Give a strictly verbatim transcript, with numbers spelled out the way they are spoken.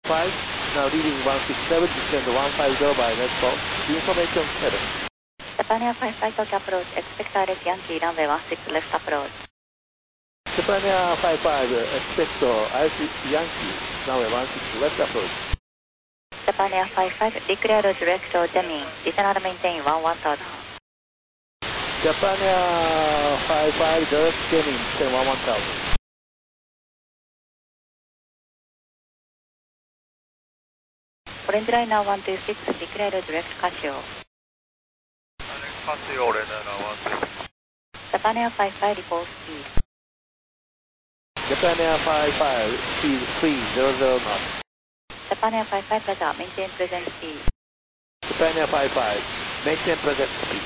five, now leading one six seven, descend one five zero by next call. Information seven. Japan Air five five Tokyo approach, expect R F Yankee runway one six left approach. Japan Air five five, expect R F Yankee runway one six left approach. Japan Air five five, declare direction Deming, descend maintain one one thousand. Japan Air five five, direct Deming, descend one one thousand. Orange Liner one two six, declare direct Casio. Casio, Orange Liner one two six. Japan Air five five, report speed. Japan Air five five, speed three zero zero knots. Japan Air five five, Plaza, maintain present speed. Japan Air five five, maintain present speed.